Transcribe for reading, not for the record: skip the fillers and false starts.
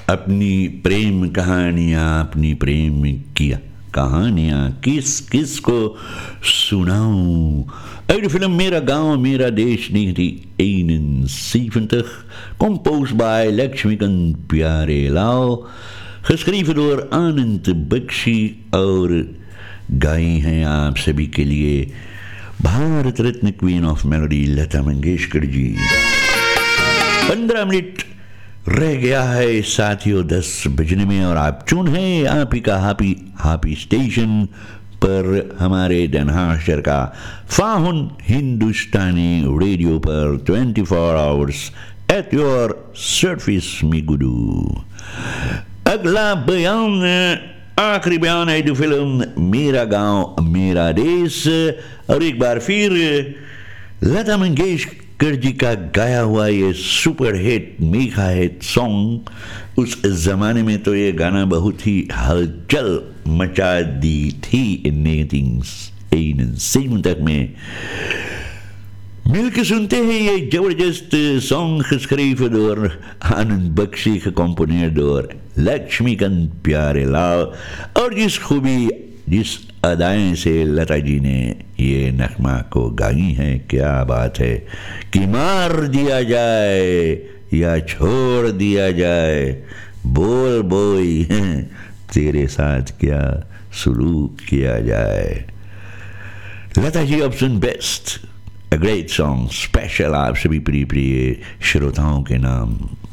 अपनी प्रेम कहानियाँ, अपनी प्रेम की कहानियाँ किस किस को सुनाऊं. Uit de film Mera Gaon, Mera Desh 1971, composed by Lakshmikant Pyarelal, geschreven door Anand Bakshi और गाई हैं आप सभी के लिए Bharat Ratna queen of melody Lata Mangeshkar ji. 15 minute रह गया है साथियों 10 बजने में और आप चुन हैं आप ही का हापी स्टेशन पर हमारे Den Haag का फाहुन हिंदुस्तानी रेडियो पर 24 आवर्स एट योर सर्विस मी गुरु. अगला बयान आखिरी बयान है जो फिल्म मेरा गांव मेरा देश और एक बार फिर लता मंगेशकर जी का गाया हुआ ये super hit mega hit song. उस जमाने में तो ये गाना बहुत ही हलचल मचा दी थी. इन 1971 तक में मिलकर सुनते हैं ये जबरदस्त सॉन्ग geschreven door आनंद बख्शी, gecomponeerd door लक्ष्मीकांत प्यारेलाल और जिस अदाएं से लता जी ने ये नगमा को गाई है. क्या बात है कि मार दिया जाए या छोड़ दिया जाए, बोल बोई तेरे साथ क्या सुलूक किया जाए. Lata ji option best, a great song, special आप सभी प्रिय प्रिय श्रोताओं के नाम.